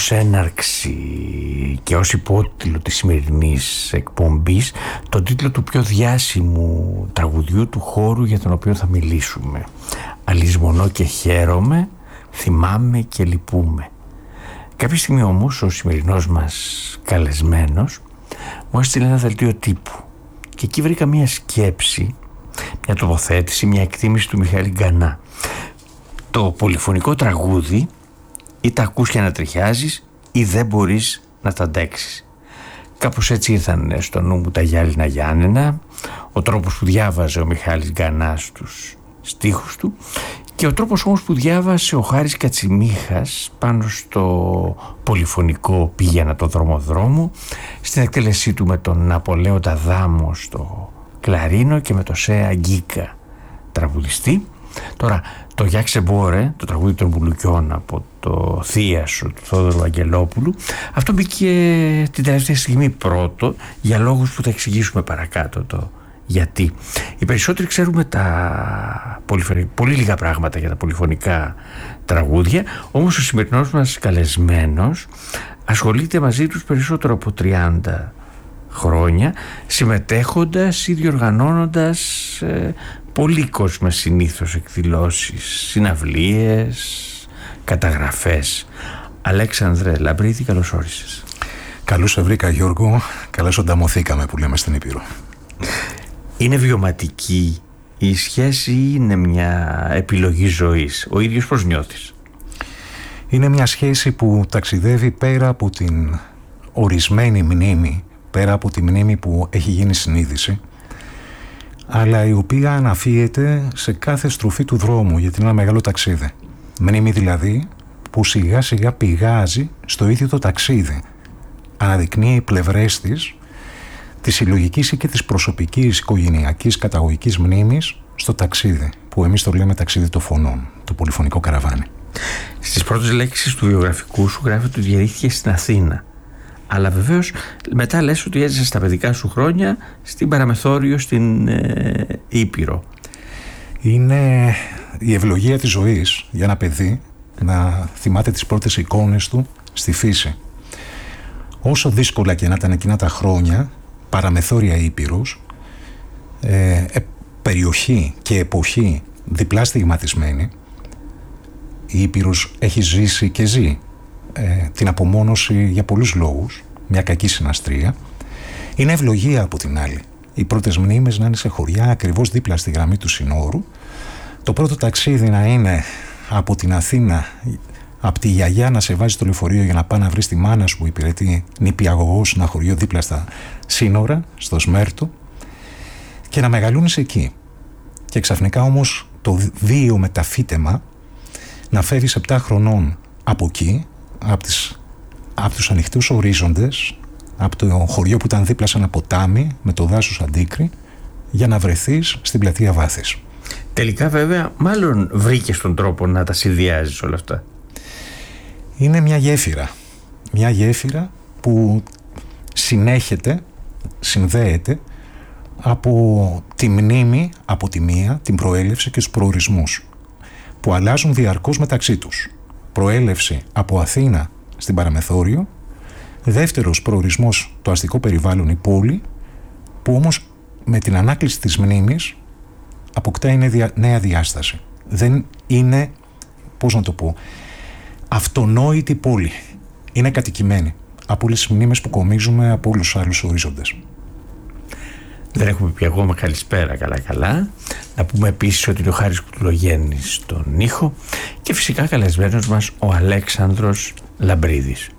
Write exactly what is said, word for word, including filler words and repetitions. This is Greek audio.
ως έναρξη και ως υπότιτλο της σημερινής εκπομπής τον τίτλο του πιο διάσημου τραγουδιού του χώρου για τον οποίο θα μιλήσουμε. «Αλυσμονώ και χαίρομαι, θυμάμαι και λυπούμε». Κάποια στιγμή όμως ο σημερινός μας καλεσμένος μου έστειλε ένα δελτίο τύπου και εκεί βρήκα μια σκέψη, μια τοποθέτηση, μια εκτίμηση του Μιχαήλ Γκανά. Το πολυφωνικό τραγούδι ή τα ακούς και να τριχιάζεις ή δεν μπορείς να τα αντέξεις. Κάπως έτσι ήρθαν στο νου μου τα γυάλινα Γιάννενα, ο τρόπος που διάβαζε ο Μιχάλης Γκανάς τους στίχους του και ο τρόπος όμως που διάβασε ο Χάρης Κατσιμίχας πάνω στο πολυφωνικό «Πήγαινα το δρόμο δρόμο», στην εκτέλεσή του με τον Ναπολέοντα Δάμο στο κλαρίνο και με το Σέα Γκίκα τραγουδιστή. Τώρα το «Γιάξε Μπόρε», το τραγούδι των Μπουλουκιών από το Θίασο του Θόδωρου Αγγελόπουλου, αυτό μπήκε την τελευταία στιγμή πρώτο για λόγους που θα εξηγήσουμε παρακάτω το γιατί. Οι περισσότεροι ξέρουμε τα πολυφωνικά, πολύ λίγα πράγματα για τα πολυφωνικά τραγούδια, όμως ο σημερινός μας καλεσμένος ασχολείται μαζί τους περισσότερο από τριάντα χρόνια, συμμετέχοντας ή διοργανώνοντας ε, πολύκοσμες συνήθως εκδηλώσεις, συναυλίες, καταγραφές. Αλέξανδρε Λαμπρίδη, καλώς όρισες. Καλώς σε βρήκα, Γιώργο. Καλώς ονταμωθήκαμε που λέμε στην Ήπειρο. Είναι βιωματική η σχέση ή είναι μια επιλογή ζωής? Ο ίδιος πώς νιώθεις? Είναι μια σχέση που ταξιδεύει πέρα από την ορισμένη μνήμη, πέρα από τη μνήμη που έχει γίνει συνείδηση, αλλά η οποία αναφύεται σε κάθε στροφή του δρόμου, γιατί είναι ένα μεγάλο ταξίδι. Μνήμη δηλαδή που σιγά σιγά πηγάζει στο ίδιο το ταξίδι. Αναδεικνύει πλευρές της, της συλλογικής ή και της προσωπικής, οικογενειακής, καταγωγικής μνήμης στο ταξίδι, που εμείς το λέμε ταξίδι των φωνών, το πολυφωνικό καραβάνι. Στις πρώτες λέξεις του βιογραφικού σου γράφει ότι διαιρήθηκε στην Αθήνα. Αλλά βεβαίως μετά λες ότι έζησες στα παιδικά σου χρόνια στην παραμεθόριο, στην ε, Ήπειρο. Είναι η ευλογία της ζωής για ένα παιδί να θυμάται τις πρώτες εικόνες του στη φύση. Όσο δύσκολα και να ήταν εκείνα τα χρόνια, παραμεθόρια Ήπειρος, ε, ε, περιοχή και εποχή διπλά στιγματισμένη, η Ήπειρος έχει ζήσει και ζει ε, την απομόνωση για πολλούς λόγους, μια κακή συναστρία. Είναι ευλογία από την άλλη οι πρώτες μνήμες να είναι σε χωριά ακριβώς δίπλα στη γραμμή του συνόρου, το πρώτο ταξίδι να είναι από την Αθήνα, από τη γιαγιά να σε βάζει στο λεωφορείο για να πάει να βρει τη μάνα σου που υπηρετεί νηπιαγωγός σε ένα χωριό δίπλα στα σύνορα, στο Σμέρτο, και να μεγαλώνεις εκεί. Και ξαφνικά όμως το βίο μεταφύτεμα να φεύγεις επτά χρονών από εκεί, από, τις, από τους ανοιχτούς ορίζοντες, από το χωριό που ήταν δίπλα σε ένα ποτάμι με το δάσος αντίκρι, για να βρεθείς στην πλατεία Βάθης. Τελικά βέβαια μάλλον βρήκες τον τρόπο να τα συνδυάζεις όλα αυτά. Είναι μια γέφυρα. Μια γέφυρα που συνέχεται, συνδέεται από τη μνήμη, από τη μία, την προέλευση και τους προορισμούς, που αλλάζουν διαρκώς μεταξύ τους. Προέλευση από Αθήνα στην παραμεθόριο, δεύτερος προορισμός το αστικό περιβάλλον, η πόλη, που όμως με την ανάκληση της μνήμης αποκτά νέα διάσταση. Δεν είναι, πώς να το πω, αυτονόητη πόλη. Είναι κατοικημένη από όλες τις μνήμες που κομίζουμε από όλους τους άλλους ορίζοντες. Δεν έχουμε πει ακόμα καλησπέρα καλά καλά. Να πούμε επίσης ότι είναι ο Χάρης Κουτουλογέννης στον ήχο και φυσικά καλεσμένος μας ο Αλέξανδρος Λαμπρίδης.